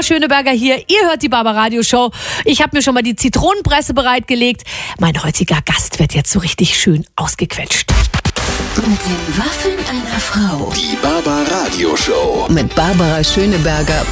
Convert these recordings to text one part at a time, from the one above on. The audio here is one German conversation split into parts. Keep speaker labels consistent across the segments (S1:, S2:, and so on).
S1: Schöneberger hier. Ihr hört die Barbaradio-Show. Ich habe mir schon mal die Zitronenpresse bereitgelegt. Mein heutiger Gast wird jetzt so richtig schön ausgequetscht.
S2: Mit den Waffeln einer Frau.
S3: Die Barbaradio-Show.
S2: Mit Barbara Schöneberger.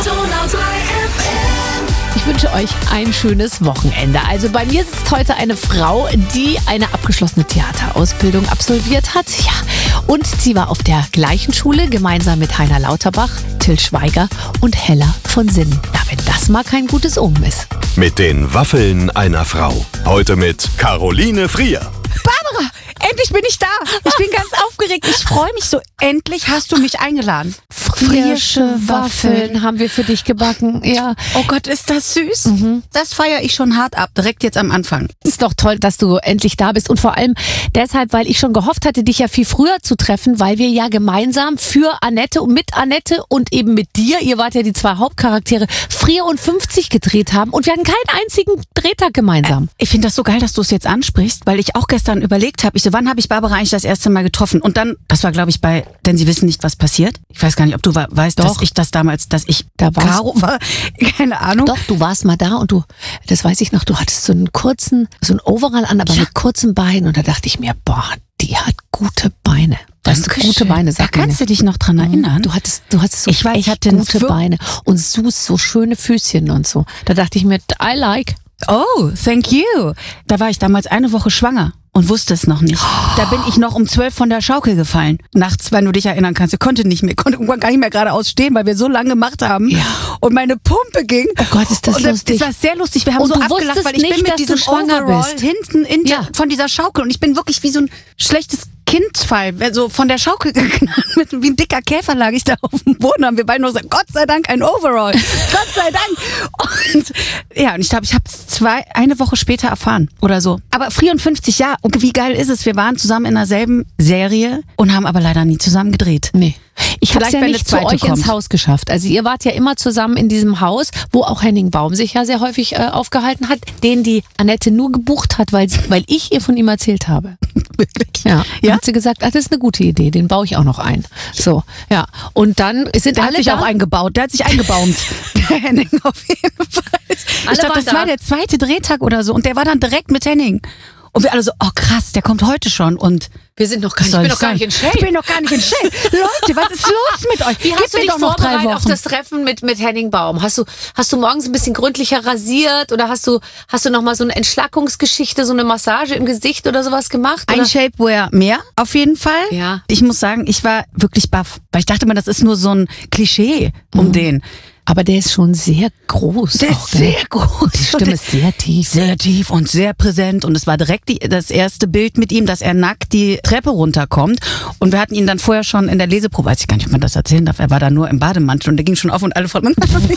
S1: Ich wünsche euch ein schönes Wochenende. Also bei mir sitzt heute eine Frau, die eine abgeschlossene Theaterausbildung absolviert hat. Ja, und sie war auf der gleichen Schule gemeinsam mit Heiner Lauterbach, Till Schweiger und Hella von Sinnen. Ja, wenn das mal kein gutes Omen ist.
S3: Mit den Waffeln einer Frau. Heute mit Caroline Frier.
S4: Barbara, endlich bin ich da. Ich bin ganz aufgeregt. Ich freue mich so. Endlich hast du mich eingeladen.
S1: Frische Waffeln haben wir für dich gebacken. Ja.
S4: Oh Gott, ist das süß. Das feiere ich schon hart ab, direkt jetzt am Anfang.
S1: Ist doch toll, dass du endlich da bist. Und vor allem deshalb, weil ich schon gehofft hatte, dich ja viel früher zu treffen, weil wir ja gemeinsam für Annette und mit Annette und eben mit dir, ihr wart ja die zwei Hauptcharaktere, Frier und 50 gedreht haben. Und wir hatten keinen einzigen Drehtag gemeinsam.
S4: Ich finde das so geil, dass du es jetzt ansprichst, weil ich auch gestern überlegt habe, wann habe ich Barbara eigentlich das erste Mal getroffen? Und dann, das war glaube ich denn sie wissen nicht, was passiert. Ich weiß gar nicht, ob du weißt,
S1: Doch.
S4: dass ich
S1: Da warst
S4: Caro war. Keine Ahnung.
S1: Doch, du warst mal da und das weiß ich noch, du hattest so einen Overall an, aber mit kurzen Beinen. Und da dachte ich mir, boah, die hat gute Beine. Das sind gute Beine,
S4: Da kannst du dich noch dran erinnern.
S1: Du hattest so
S4: Ich hatte
S1: gute Beine und so schöne Füßchen und so. Da dachte ich mir, I like.
S4: Oh, thank you. Da war ich damals eine Woche schwanger und wusste es noch nicht. Da bin ich noch um 12 von der Schaukel gefallen. Nachts, wenn du dich erinnern kannst. Ich konnte irgendwann gar nicht mehr geradeaus stehen, weil wir so lange gemacht haben.
S1: Ja.
S4: Und meine Pumpe ging.
S1: Oh Gott, ist das lustig.
S4: Das war sehr lustig. Wir haben
S1: Und
S4: so
S1: du
S4: abgelacht,
S1: wusstest
S4: weil ich
S1: nicht,
S4: bin mit
S1: dass
S4: diesem
S1: du schwanger
S4: Overall
S1: bist.
S4: hinten von dieser Schaukel und ich bin wirklich wie so ein schlechtes Kindfall, so von der Schaukel geknallt, wie ein dicker Käfer lag ich da auf dem Boden, haben wir beide nur gesagt, Gott sei Dank ein Overall, Gott sei Dank. Und ja, und ich glaube, ich habe es eine Woche später erfahren oder so. Aber 54 Jahre, und wie geil ist es, wir waren zusammen in derselben Serie und haben aber leider nie zusammen gedreht.
S1: Nee. Ich habe es ja
S4: Vielleicht, wenn
S1: nicht
S4: eine
S1: zu
S4: zweite
S1: euch ins
S4: kommt.
S1: Haus geschafft. Also ihr wart ja immer zusammen in diesem Haus, wo auch Henning Baum sich ja sehr häufig aufgehalten hat, den die Annette nur gebucht hat, weil ich ihr von ihm erzählt habe.
S4: Wirklich?
S1: Ja.
S4: Ja?
S1: Hat sie gesagt, das ist eine gute Idee, den baue ich auch noch ein. So, ja. Und dann sind
S4: Der
S1: alle
S4: hat sich
S1: da.
S4: auch eingebaut. Der hat sich eingebaumt. Der Henning auf jeden Fall.
S1: Alle
S4: Ich glaube,
S1: waren
S4: das war
S1: da.
S4: der zweite Drehtag oder so. Und der war dann direkt mit Henning. Und wir alle so, oh krass, der kommt heute schon. Und
S1: Wir sind noch gar
S4: was soll
S1: nicht,
S4: ich sagen? Ich bin noch gar nicht in Shape. Leute, was ist los mit euch?
S1: Wie hast du
S4: Gib mir
S1: dich
S4: doch noch 3
S1: vorbereitet auf
S4: Wochen.
S1: das Treffen mit Henning Baum? Hast du morgens ein bisschen gründlicher rasiert oder hast du noch mal so eine Entschlackungsgeschichte, so eine Massage im Gesicht oder sowas gemacht?
S4: Ein
S1: Oder?
S4: Shapewear mehr, auf jeden Fall.
S1: Ja.
S4: Ich muss sagen, ich war wirklich baff. Weil ich dachte mal, das ist nur so ein Klischee um den.
S1: Aber der ist schon sehr groß.
S4: Der
S1: auch,
S4: ist sehr groß.
S1: Die Stimme ist sehr tief.
S4: Sehr tief und sehr präsent. Und es war direkt das erste Bild mit ihm, dass er nackt die Treppe runterkommt. Und wir hatten ihn dann vorher schon in der Leseprobe, weiß ich gar nicht, ob man das erzählen darf, er war da nur im Bademantel und der ging schon auf und alle von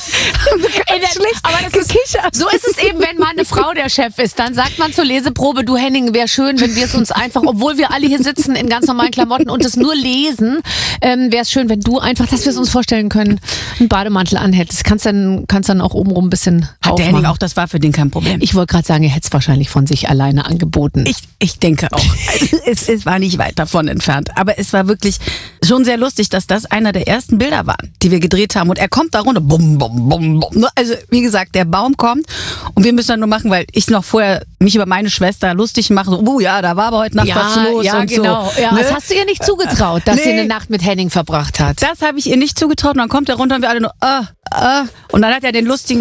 S1: Aber so ist es eben, wenn mal eine Frau der Chef ist. Dann sagt man zur Leseprobe, du Henning, wäre schön, wenn wir es uns einfach, obwohl wir alle hier sitzen in ganz normalen Klamotten und es nur lesen, wäre es schön, wenn du einfach, dass wir es uns vorstellen können, einen Bademantel anhättest. Kannst dann auch obenrum ein bisschen
S4: Hat der
S1: aufmachen.
S4: Henning auch, das war für den kein Problem.
S1: Ich wollte gerade sagen, er hätte es wahrscheinlich von sich alleine angeboten.
S4: Ich denke auch. Also, es war nicht weit davon entfernt. Aber es war wirklich schon sehr lustig, dass das einer der ersten Bilder waren, die wir gedreht haben. Und er kommt da runter. Bum, bum, bum, bum. Also, wie gesagt, der Baum kommt. Und wir müssen dann nur machen, weil ich noch vorher mich über meine Schwester lustig mache. So, ja, da war aber heute Nacht was los.
S1: ja,
S4: und
S1: genau.
S4: So.
S1: Ja,
S4: Ne?
S1: das hast du ihr nicht zugetraut, dass sie eine Nacht mit Henning verbracht hat.
S4: Das habe ich ihr nicht zugetraut. Und dann kommt er runter und wir alle nur, Und dann hat er den lustigen